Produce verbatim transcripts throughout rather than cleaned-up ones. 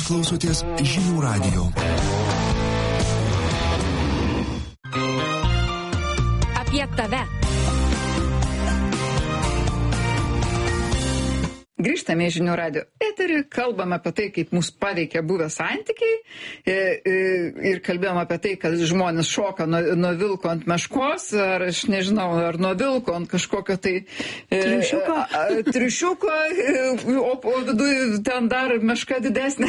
Jūs klausotės Žinių radijo. Apie tave. Grįžtame į Žinių radijo eterį, kalbame apie tai, kaip mus paveikia buvę santykiai ir kalbėjome apie tai, kad žmonės šoka nuo, nuo vilko ant meškos, ar aš nežinau, ar nuo vilko ant kažkokio tai triušiuko, triušiuko o, o viduje ten dar meška didesnė.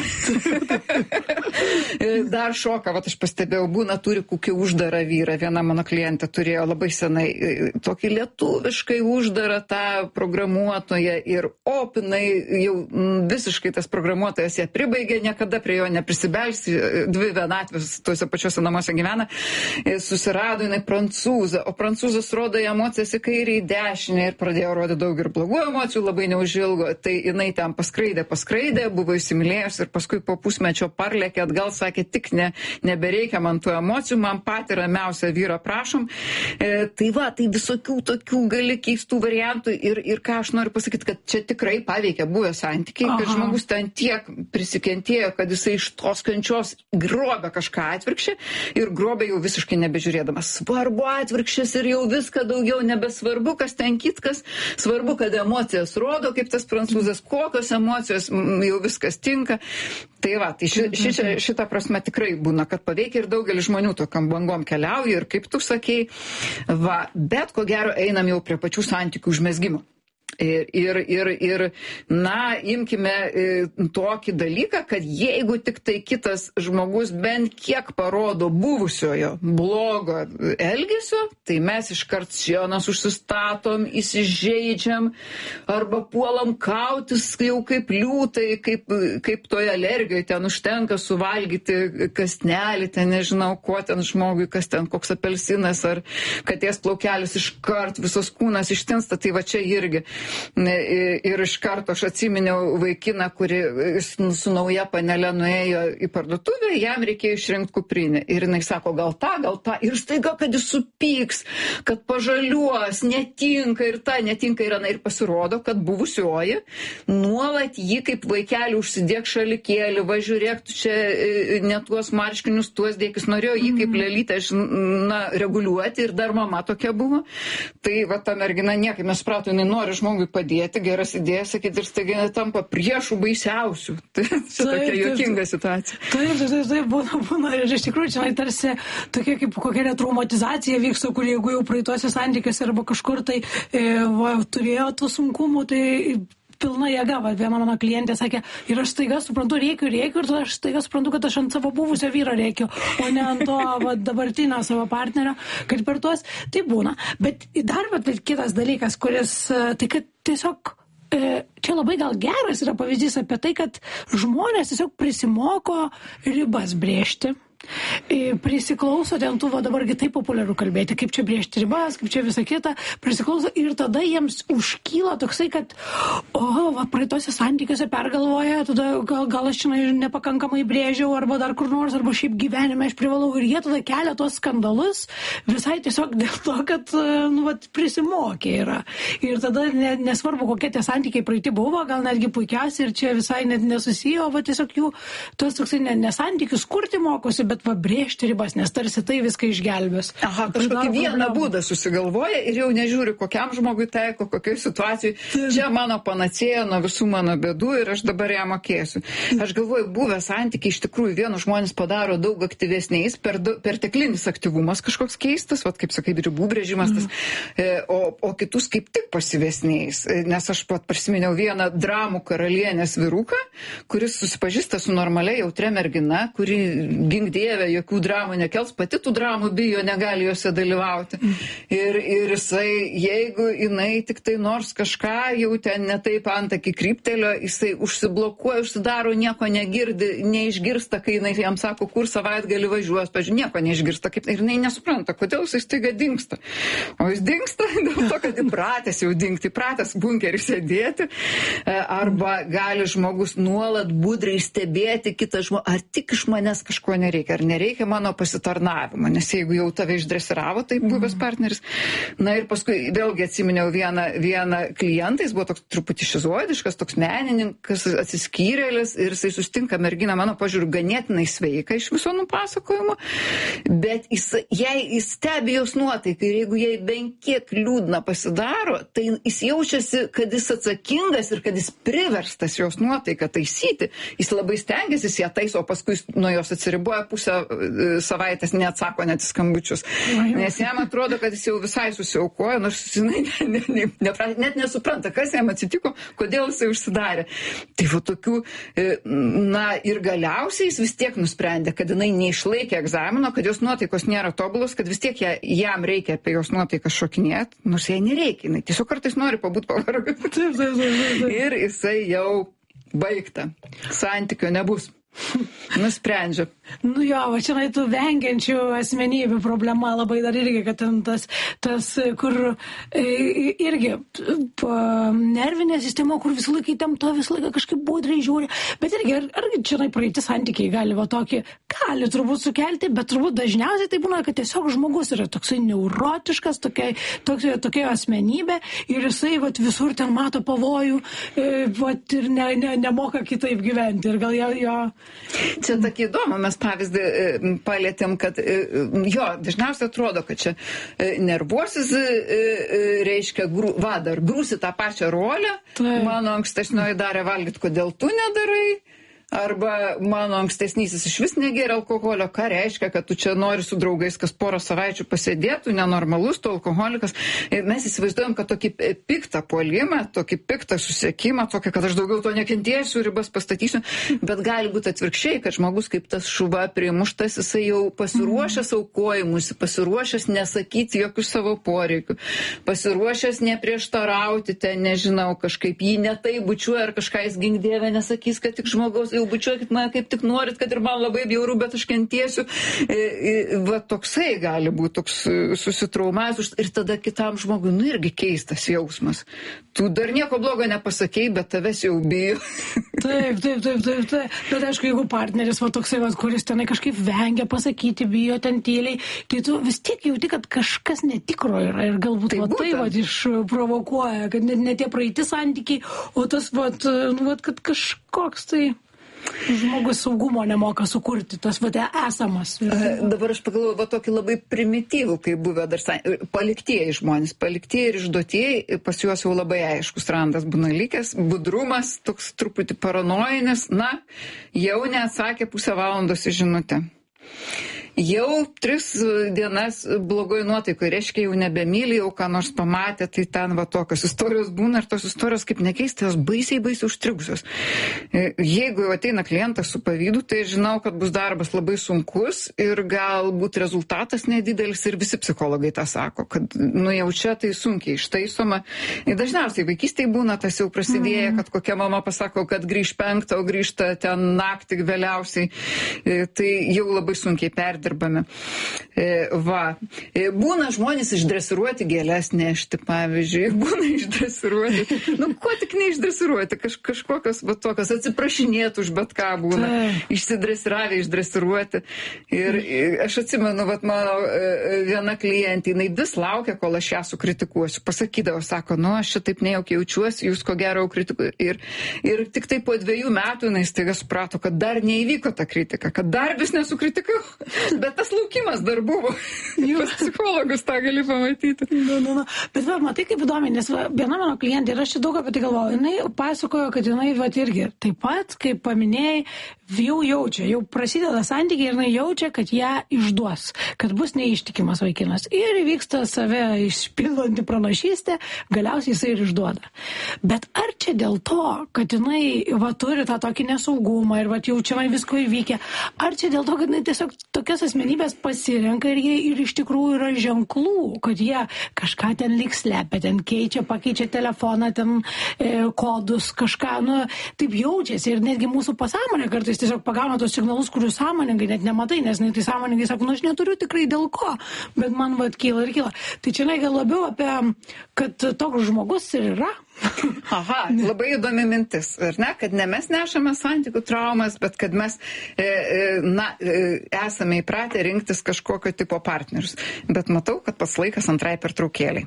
Dar šoka, vat aš pastebėjau, būna turi kokį uždarą vyrą. Viena mano klientė turėjo labai senai tokį lietuviškai uždarą tą programuotoją ir op, jinai jau visiškai tas programuotojas ją pribaigė, niekada prie jo neprisibelsi, dvi vienatvės tuose pačiuose namuose gyvena, susirado jinai prancūzą, o prancūzas rodo emocijas į kairį, į dešinę ir pradėjo rodyti daug ir blogų emocijų, labai neužilgo, tai jinai ten paskraidė, paskraidė, buvo įsimylėjus ir paskui po pusmečio parlėkė atgal, sakė, tik ne, nebereikia man tų emocijų, man patį ramiausią vyrą prašom. E, tai va, tai visokių tokių gali keistų variantų ir, ir ką aš noriu pasakyti, kad čia tikrai paveikia buvę santykiai, kad Aha. žmogus ten tiek prisikentėjo, kad jisai iš tos kančios grobė kažką atvirkščią ir grobė jau visiškai nebežiūrėdamas. Svarbu atvirkščias ir jau viską daugiau nebesvarbu, kas ten kitkas, svarbu, kad emocijas rodo, kaip tas prancūzas, kokios emocijos, jau viskas tinka. Tai va, tai ši, ši, šitą prasme tikrai būna, kad paveikia ir daugelis žmonių tokiam bangom keliauja ir kaip tu sakei, va, bet ko gero einam jau prie pačių santykių užmezgimo. Ir, ir, ir, ir, na, imkime e, tokį dalyką, kad jeigu tik tai kitas žmogus bent kiek parodo buvusiojo blogo elgesio, tai mes iškart sienas užsistatom, įsižeidžiam arba puolam kautis jau kaip liūtai, kaip, kaip toje alergijoje ten užtenka suvalgyti kasnelį, ten nežinau, ko ten žmogui, kas ten, koks apelsinas ar katės plaukelis, iškart visas kūnas ištinsta, tai va čia irgi. Ir iš karto aš atsiminiau vaikiną, kuri su nauja panelė nuėjo į parduotuvę, jam reikėjo išrinkti kuprinę. Ir jinai sako, gal tą, gal tą. Ir staiga, kad jis supyks, kad pažaliuos, netinka ir ta, netinka ir ana. Ir pasirodo, kad buvusioji nuolat jį kaip vaikelį užsidėk šalikėlį, važiuorėk tu čia ne tuos marškinius, tuos dėkis. Norėjo jį kaip lelytę na, reguliuoti ir dar mama tokia buvo. Tai va ta mergina niekaip nesprato, jinai nori žmogui padėti, geras idėjas, sakyti, ir staiga tampa priešų baisiausių. Tai čia tokia juokinga situacija. Taip, taip, taip, taip, būna, būna. Ir iš tikrųjų, čia tarsi tokia kaip kokia retraumatizacija vyksta, kur jeigu jau praeituose santykiuose arba kažkur tai e, va, turėjo tų sunkumų, tai pilna jėga. Va, viena mano klientė sakė, ir aš staiga suprantu, rėkiu, rėkiu, ir tada aš staiga suprantu, kad aš ant savo buvusio vyro rėkiu, o ne ant to va, dabartinio savo partnerio, kad per tuos tai būna. Bet dar va, kitas dalykas, kuris, tai kad tiesiog čia labai gal geras yra pavyzdys apie tai, kad žmonės tiesiog prisimoko ribas brėžti. Prisiklauso, ten tu va dabargi taip populiaru kalbėti, kaip čia brėžti ribas, kaip čia visą kitą, prisiklauso ir tada jiems užkyla toksai, kad o, va, praeitose santykiuose pergalvoja, tada gal, gal aš čia nepakankamai brėžiau, arba dar kur nors, arba šiaip gyvenime aš privalau, ir jie tada kelia tos skandalus visai tiesiog dėl to, kad nu, va, prisimokė yra. Ir tada ne, nesvarbu, kokie tie santykiai praeiti buvo, gal netgi puikiausiai ir čia visai net nesusijo, va tiesiog jų tos toksai ne, nesantykius kurti mokosi, bet va brėžti ribas, nes tarsi tai viską išgelbės. Aha, kažkokį vieną būdą susigalvoja ir jau nežiūri, kokiam žmogui taiko, kokioj situacijai. Čia mano panacėja nuo visų mano bėdų ir aš dabar ją mokėsiu. Aš galvoju, buvę santykiai iš tikrųjų vienus žmonės padaro daug aktyvesniais, per, perteklinis aktyvumas kažkoks keistas, vat, kaip sakai, ribų brėžimas, tas, mm. o, o kitus kaip tik pasyvesniais. Nes aš pat prisiminiau vieną dramų karalienės vyruką, kuris susipažįsta su normaliai jautria mergina, kuri gingdėvė jokių dramų nekels, pati tų dramų bijo, negali juose dalyvauti. Ir, ir jisai, jeigu jinai tik tai nors kažką jau ten netaip antakį kryptelio, jisai užsiblokuoja, užsidaro, nieko negirdi, neišgirsta, kai jinai jam sako, kur savaitgalį važiuos, pažiūrėjau, nieko neišgirsta, kaip, ir jinai nesupranta, kodėl jisai staiga dingsta. O jis dingsta dėl to, kad įpratęs jau dingti, įpratęs bunkerį sėdėti, arba gali žmogus nuolat budriai stebėti kitą žmogų, ar tik iš manęs kažko nereikia. reikia, ar nereikia mano pasitarnavimo, nes jeigu jau tave išdresiravo, tai buvęs partneris. Na ir paskui vėlgi atsiminiau vieną, vieną klientą, jis buvo toks truputį šizoidiškas, toks menininkas, atsiskyrėlis ir jisai sustinka merginą, mano požiūriu, ganėtinai sveika iš viso nupasakojimo, bet jis, jai jis stebi jos nuotaiką ir jeigu jai bent kiek liūdna pasidaro, tai jis jaučiasi, kad jis atsakingas ir kad jis priverstas jos nuotaiką taisyti. Jis labai stengiasi, jis ją taiso, o paskui nuo jos atsiriboja pusę savaitės, neatsako net į skambučius. Nes jam atrodo, kad jis jau visai susiaukojo, nors jinai ne, ne, ne, ne, net nesupranta, kas jam atsitiko, kodėl jisai užsidarė. Tai va tokių, na ir galiausiai jis vis tiek nusprendė, kad jinai neišlaikė egzamino, kad jos nuotaikos nėra tobulos, kad vis tiek ją, jam reikia apie jos nuotaiką šokinėti, nors jai nereikia, jinai tiesiog kartais nori pabūt pavargus. Ir jisai jau baigta. Santykio nebus. Nusprendžia. Nu jo, va čia tų vengiančių asmenybių problema labai dar irgi, kad ten tas, tas kur irgi nervinė sistema, kur visą laiką įtempta, visą laiką kažkaip budriai žiūri, bet irgi, ar, argi čia praeiti santykiai gali va tokį, gali turbūt sukelti, bet turbūt dažniausiai tai būna, kad tiesiog žmogus yra toksai neurotiškas, tokia, tokia, tokia asmenybė ir jisai va visur ten mato pavojų va, ir ne, ne, nemoka kitaip gyventi ir gal jo... jo... Čia tokį įdomų mes pavyzdį palėtėm, kad jo, dažniausiai atrodo, kad čia nervuosis, reiškia, grū, va, dar grūsi tą pačią rolę, tai. Mano ankstesnioji darė valgyti, kodėl tu nedarai, arba mano ankstesnysis iš vis negėrė alkoholio, ką reiškia, kad tu čia nori su draugais kas porą savaičių pasėdėtų, nenormalus, tu alkoholikas. Ir mes įsivaizduojam, kad tokį piktą puolimą, tokį piktą susiekimą, tokį, kad aš daugiau to nekentėsiu, ribas pastatysiu, bet gali būti atvirkščiai, kad žmogus kaip tas šuva primuštas, jisai jau pasiruošęs aukojimus, pasiruošęs nesakyti jokių savo poreikių, pasiruošęs neprieštarauti ten, nežinau, kažkaip jį netai bučiuoja ar kažką jis gink dieve nesakys, kad tik žmogaus jau bučiuokit mane kaip tik norit, kad ir man labai bjauru, bet aš kentiesiu. Va toksai gali būti, toks susitraumęs ir tada kitam žmogui, nu irgi keistas jausmas. Tu dar nieko blogo nepasakei, bet tavęs jau bijo. Taip, taip, taip, taip, taip. Bet aišku, jeigu partneris va toksai, va, kuris tenai kažkaip vengia pasakyti, bijo ten tyliai, tai tu vis tiek jauti, kad kažkas netikro yra ir galbūt tai va, tai va išprovokuoja, kad ne, ne tie praeiti santykiai, o tas va, nu, va, kad kažkoks tai... Žmogus saugumo nemoka sukurti, tas va esamas. Dabar aš pagalvoju, va tokį labai primityvų, kai buvę dar paliktieji žmonės, paliktieji ir išduotieji, pas juos jau labai aiškus randas būna likęs, budrumas, toks truputį paranojinis, na, jau neatsakė pusę valandos į žinutę. Jau tris dienas blogoj nuotaikoj, reiškia jau nebemyli, jau ką nors pamatė, tai ten va tokios istorijos būna ir tos istorijos kaip nekeista, jos baisiai, baisiai užstrigusios. Jeigu jau ateina klientas su pavydu, tai žinau, kad bus darbas labai sunkus ir galbūt rezultatas nedidelis ir visi psichologai tą sako, kad nu jau čia tai sunkiai ištaisoma. Ir dažniausiai vaikystėje būna tas jau prasidėję, mm. kad kokia mama pasako, kad grįž penktą, o grįžta ten naktį vėliausiai, tai jau labai sunkiai perdirbami. Va. Būna žmonės išdresiruoti gėles nešti, pavyzdžiui. Būna išdresiruoti. Nu, ko tik neišdresiruoti. Kaž, kažkokios, va, tokios atsiprašinėtų už bet ką būna. Išsidresiravę, išdresiruoti. Ir aš atsimenu, va, mano viena klientė, jinai vis laukia, kol aš ją sukritikuosiu. Pasakydavo, sako, nu, aš šitaip nejaukiai jaučiuosi, jūs ko gero kritikuoju. Ir, ir tik tai po dviejų metų jinai staiga suprato, kad dar neįvyko ta kritika, kad dar vis nesukritikau. Bet tas laukimas dar buvo. Pas psichologus tą gali pamatyti. Nu, nu, nu. Bet va, matai kaip įdomi, nes va, viena mano klientė, ir aš čia daug apie tai galvoju, jinai pasakojo, kad jinai va, irgi taip pat, kaip paminėjai, jau jaučia, jau prasideda santykiai ir jinai jaučia, kad ją išduos, kad bus neištikimas vaikinas. Ir įvyksta save išpildanti pranašystė, galiausiai jisai ir išduoda. Bet ar čia dėl to, kad jinai va, turi tą tokį nesaugumą ir va, jau čia visko įvykę, ar čia dėl to, kad jinai tiesiog tokias asmenybės pasirenka ir jie ir iš tikrųjų yra ženklų, kad jie kažką ten lyg slepia, ten keičia, pakeičia telefoną, ten e, kodus, kažką, nu, taip jaučiasi ir netgi mūsų pasąmonė kartais tiesiog pagauna tos signalus, kurių sąmoningai net nematai, nes ne, tai sąmoningai sako, nu aš neturiu tikrai dėl ko, bet man vat kyla ir kyla. Tai čia gal labiau apie, kad toks žmogus ir yra Aha, labai įdomi mintis, ar ne, kad ne mes nešame santykių traumas, bet kad mes e, e, na, e, esame įpratę rinktis kažkokio tipo partnerius. Bet matau, kad pats laikas antrai pertraukėliai.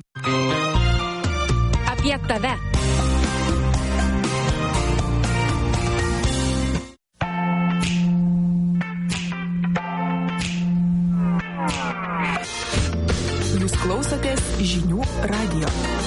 Apie tave. Jūs klausotės žinių radijo.